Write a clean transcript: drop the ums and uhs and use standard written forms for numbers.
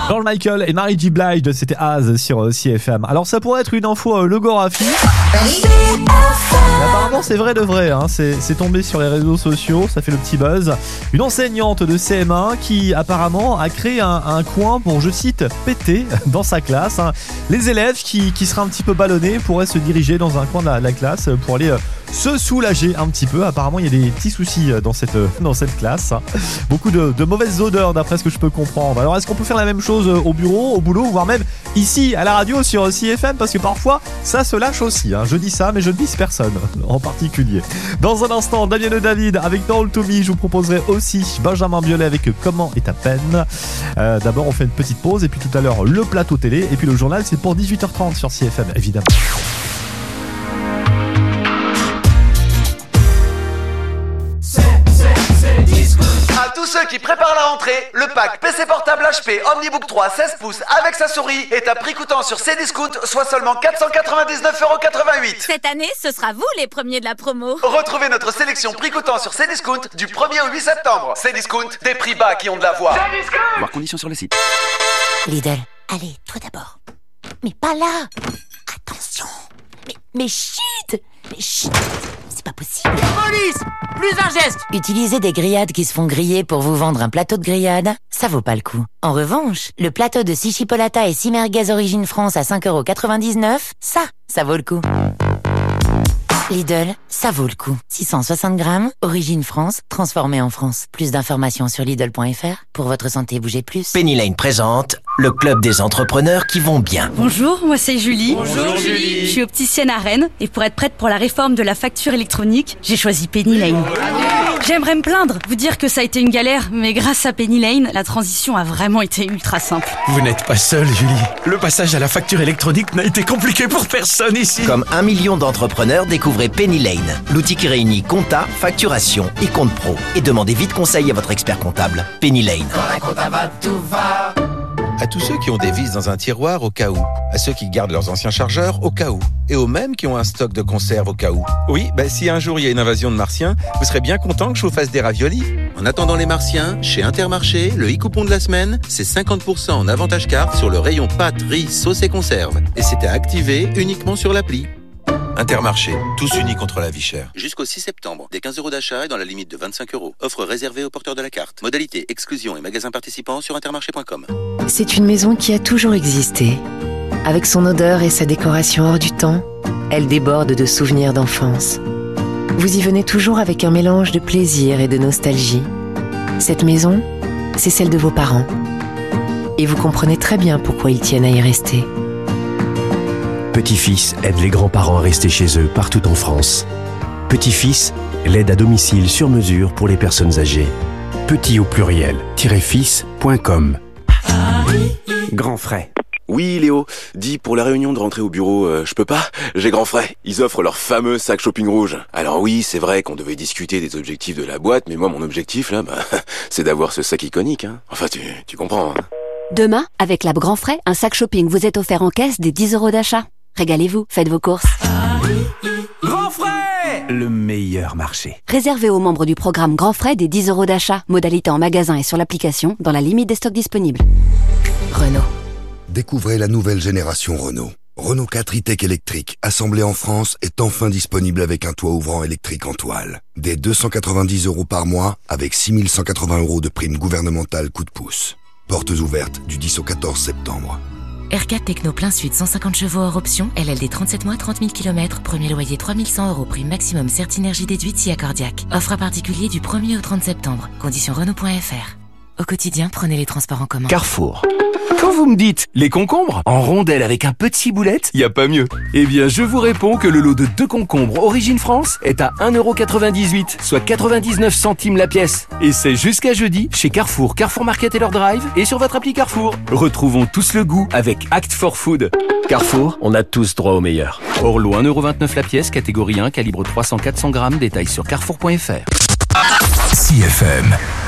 George Michael et Mary J. Blige, c'était Az sur CFM. Alors ça pourrait être une info logographie. Apparemment c'est vrai de vrai, hein. C'est tombé sur les réseaux sociaux, ça fait le petit buzz. Une enseignante de CM1 qui apparemment a créé un coin pour, je cite, péter dans sa classe, hein. Les élèves qui seraient un petit peu ballonnés pourraient se diriger dans un coin de la classe pour aller se soulager un petit peu. Apparemment il y a des petits soucis dans cette classe, hein. Beaucoup de mauvaises odeurs d'après ce que je peux comprendre. Alors est-ce qu'on peut faire la même chose au bureau, au boulot, voire même ici à la radio sur CFM, parce que parfois ça se lâche aussi, hein. Je dis ça mais je ne vise personne en particulier. Dans un instant, Damien et David avec Don't To Me. Je vous proposerai aussi Benjamin Biolay avec Comment est ta peine. D'abord on fait une petite pause et puis tout à l'heure le plateau télé et puis le journal, c'est pour 18h30 sur CFM évidemment. À tous ceux qui préparent la rentrée, le pack PC portable HP OmniBook 3 16 pouces avec sa souris est à prix coûtant sur Cdiscount, soit seulement 499,88€. Cette année, ce sera vous les premiers de la promo. Retrouvez notre sélection prix coûtant sur Cdiscount du 1er au 8 septembre. Cdiscount, des prix bas qui ont de la voix. Voir conditions sur le site. Lidl, allez, toi d'abord. Mais pas là. Attention. Mais chut. C'est pas possible. Police! Plus un geste! Utiliser des grillades qui se font griller pour vous vendre un plateau de grillade, ça vaut pas le coup. En revanche, le plateau de 6 chipolata et 6 merguez Origine France à 5,99€, ça vaut le coup. Lidl, ça vaut le coup. 660 grammes, Origine France, transformé en France. Plus d'informations sur Lidl.fr. Pour votre santé, bougez plus. Penny Lane présente le club des entrepreneurs qui vont bien. Bonjour, moi c'est Julie. Bonjour Julie. Je suis opticienne à Rennes et pour être prête pour la réforme de la facture électronique, j'ai choisi Penny Lane. J'aimerais me plaindre, vous dire que ça a été une galère, mais grâce à Penny Lane, la transition a vraiment été ultra simple. Vous n'êtes pas seule, Julie. Le passage à la facture électronique n'a été compliqué pour personne ici. Comme 1 million d'entrepreneurs, découvrez Penny Lane, l'outil qui réunit compta, facturation et compte pro. Et demandez vite conseil à votre expert comptable. Penny Lane. Quand la compta va, tout va. À tous ceux qui ont des vis dans un tiroir au cas où, à ceux qui gardent leurs anciens chargeurs au cas où, et aux mêmes qui ont un stock de conserve au cas où. Oui, si un jour il y a une invasion de martiens, vous serez bien content que je vous fasse des raviolis. En attendant les martiens, chez Intermarché, le e-coupon de la semaine, c'est 50% en avantage carte sur le rayon pâtes, riz, sauce et conserve. Et c'était activé uniquement sur l'appli. Intermarché, tous unis contre la vie chère. Jusqu'au 6 septembre, des 15€ d'achat et dans la limite de 25€. Offre réservée aux porteurs de la carte. Modalité, exclusion et magasins participants sur intermarché.com. C'est une maison qui a toujours existé. Avec son odeur et sa décoration hors du temps, elle déborde de souvenirs d'enfance. Vous y venez toujours avec un mélange de plaisir et de nostalgie. Cette maison, c'est celle de vos parents. Et vous comprenez très bien pourquoi ils tiennent à y rester. Petit-Fils aide les grands-parents à rester chez eux partout en France. Petit-Fils, l'aide à domicile sur mesure pour les personnes âgées. Petit au pluriel, -fils.com. Grand frais. Oui, Léo. Dis, pour la réunion de rentrée au bureau, je peux pas? J'ai grand frais. Ils offrent leur fameux sac shopping rouge. Alors oui, c'est vrai qu'on devait discuter des objectifs de la boîte, mais moi, mon objectif, là, c'est d'avoir ce sac iconique, hein. Enfin, tu comprends, hein. Demain, avec l'app Grand Frais, un sac shopping vous est offert en caisse des 10€ d'achat. Régalez-vous, faites vos courses. Grand frais! Le meilleur marché. Réservé aux membres du programme Grand Frais des 10€ d'achat. Modalité en magasin et sur l'application, dans la limite des stocks disponibles. Renault. Découvrez la nouvelle génération Renault. Renault 4 e-Tech électrique, assemblé en France, est enfin disponible avec un toit ouvrant électrique en toile. Dès 290€ par mois, avec 6180€ de prime gouvernementale coup de pouce. Portes ouvertes du 10 au 14 septembre. R4 Techno plein sud, 150 chevaux hors option, LLD 37 mois, 30 000 km, premier loyer 3100€, prime maximum Certinergie déduite si accordiaque. Offre à particulier du 1er au 30 septembre. Conditions Renault.fr. Au quotidien, prenez les transports en commun. Carrefour. Quand vous me dites les concombres en rondelles avec un peu de ciboulette, y a pas mieux. Eh bien, je vous réponds que le lot de 2 concombres Origine France est à 1,98€, soit 99 centimes la pièce. Et c'est jusqu'à jeudi chez Carrefour, Carrefour Market et leur drive et sur votre appli Carrefour. Retrouvons tous le goût avec Act for Food. Carrefour, on a tous droit au meilleur. Hors lot 1,29€ la pièce, catégorie 1, calibre 300-400 grammes, détails sur carrefour.fr. CFM.